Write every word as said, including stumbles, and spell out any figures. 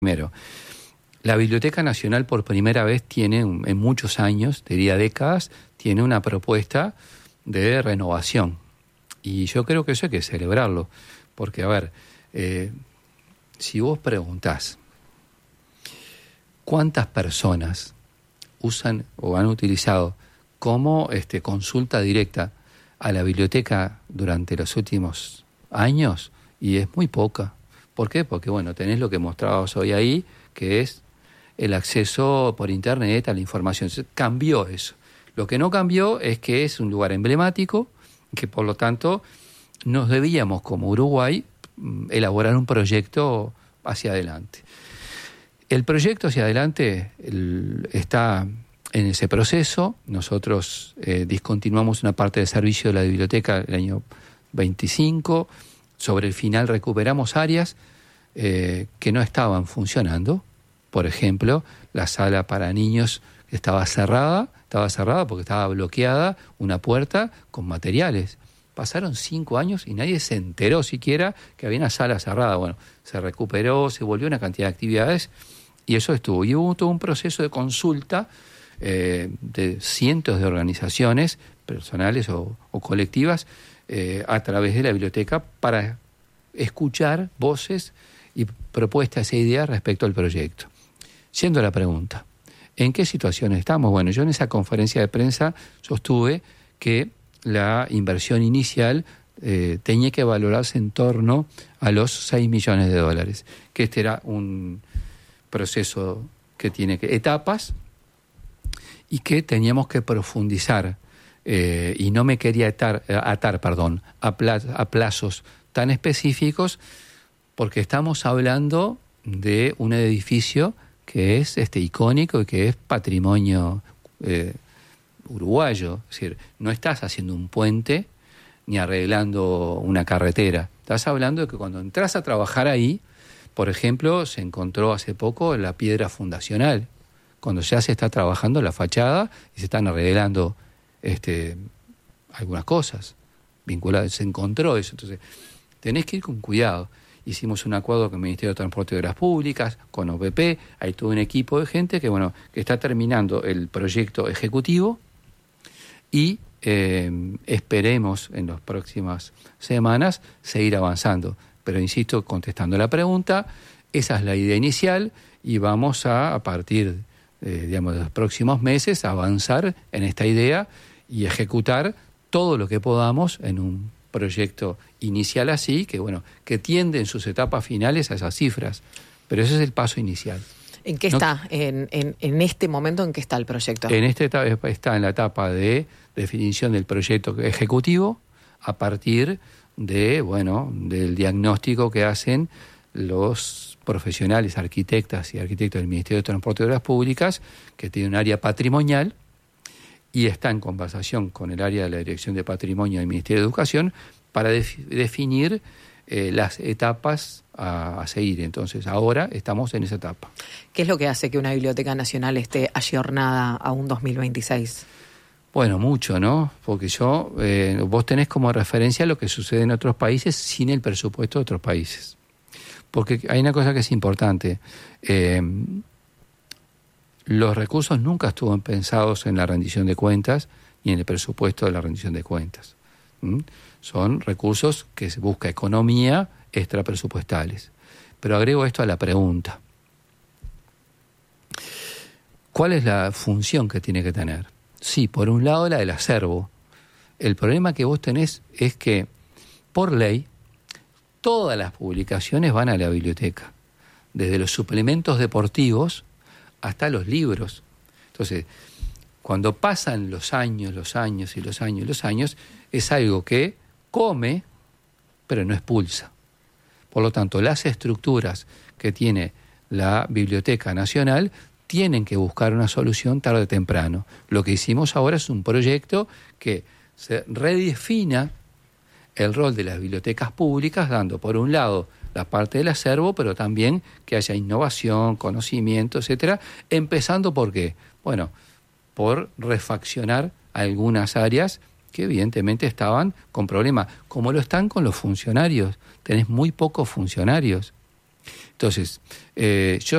Primero, la Biblioteca Nacional por primera vez tiene, en muchos años, diría décadas, tiene una propuesta de renovación. Y yo creo que eso hay que celebrarlo. Porque, a ver, eh, si vos preguntás cuántas personas usan o han utilizado como este, consulta directa a la biblioteca durante los últimos años, y es muy poca. ¿Por qué? Porque, bueno, tenés lo que mostrabas hoy ahí, que es el acceso por internet a la información. Cambió eso. Lo que no cambió es que es un lugar emblemático, que por lo tanto nos debíamos como Uruguay elaborar un proyecto hacia adelante. El proyecto hacia adelante el, está en ese proceso. Nosotros eh, discontinuamos una parte del servicio de la biblioteca el año veinticinco. Sobre el final recuperamos áreas eh, que no estaban funcionando. Por ejemplo, la sala para niños estaba cerrada, estaba cerrada porque estaba bloqueada una puerta con materiales. Pasaron cinco años y nadie se enteró siquiera que había una sala cerrada. Bueno, se recuperó, se volvió una cantidad de actividades y eso estuvo. Y hubo todo un proceso de consulta eh, de cientos de organizaciones personales o, o colectivas eh, a través de la biblioteca para escuchar voces y propuestas e ideas respecto al proyecto. Siendo la pregunta, ¿en qué situación estamos? Bueno, yo en esa conferencia de prensa sostuve que la inversión inicial eh, tenía que valorarse en torno a los seis millones de dólares, que este era un proceso que tiene que, etapas y que teníamos que profundizar eh, y no me quería atar, atar perdón, a, pla, a plazos tan específicos porque estamos hablando de un edificio que es este icónico y que es patrimonio eh, uruguayo. Es decir, no estás haciendo un puente ni arreglando una carretera. Estás hablando de que cuando entras a trabajar ahí, por ejemplo, se encontró hace poco la piedra fundacional, cuando ya se está trabajando la fachada y se están arreglando este, algunas cosas vinculadas. Se encontró eso. Entonces, tenés que ir con cuidado. Hicimos un acuerdo con el Ministerio de Transporte y Obras Públicas, con O P P, hay todo un equipo de gente que, bueno, que está terminando el proyecto ejecutivo y eh, esperemos en las próximas semanas seguir avanzando. Pero insisto, contestando la pregunta, esa es la idea inicial y vamos a, a partir eh, digamos, de los próximos meses, a avanzar en esta idea y ejecutar todo lo que podamos en un proyecto inicial así, que bueno, que tiende en sus etapas finales a esas cifras, pero ese es el paso inicial. ¿En qué está? ¿No? En, en, en este momento, ¿en qué está el proyecto? En esta etapa está en la etapa de definición del proyecto ejecutivo a partir de, bueno, del diagnóstico que hacen los profesionales, arquitectas y arquitectos del Ministerio de Transporte y Obras Públicas, que tiene un área patrimonial, y está en conversación con el área de la Dirección de Patrimonio del Ministerio de Educación para def- definir eh, las etapas a, a seguir. Entonces, ahora estamos en esa etapa. ¿Qué es lo que hace que una Biblioteca Nacional esté ayornada a un dos mil veintiséis? Bueno, mucho, ¿no? Porque yo, eh, vos tenés como referencia lo que sucede en otros países sin el presupuesto de otros países. Porque hay una cosa que es importante. Eh, Los recursos nunca estuvieron pensados en la rendición de cuentas ni en el presupuesto de la rendición de cuentas. ¿Mm? Son recursos que se busca economía extrapresupuestales. Pero agrego esto a la pregunta. ¿Cuál es la función que tiene que tener? Sí, por un lado la del acervo. El problema que vos tenés es que, por ley, todas las publicaciones van a la biblioteca. Desde los suplementos deportivos hasta los libros. Entonces, cuando pasan los años, los años y los años y los años, es algo que come, pero no expulsa. Por lo tanto, las estructuras que tiene la Biblioteca Nacional tienen que buscar una solución tarde o temprano. Lo que hicimos ahora es un proyecto que se redefina el rol de las bibliotecas públicas, dando por un lado la parte del acervo, pero también que haya innovación, conocimiento, etcétera, empezando por qué, bueno, por refaccionar algunas áreas que evidentemente estaban con problemas, como lo están con los funcionarios. Tenés muy pocos funcionarios. Entonces, eh, yo